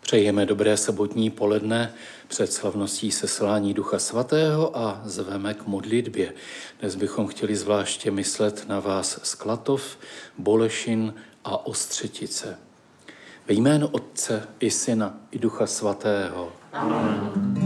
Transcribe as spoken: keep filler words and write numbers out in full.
Přejeme dobré sobotní poledne před slavností seslání Ducha Svatého a zveme k modlitbě. Dnes bychom chtěli zvláště myslet na vás z Klatov, Bolešin a Ostřetice. Ve jménu Otce i Syna i Ducha Svatého. Amen.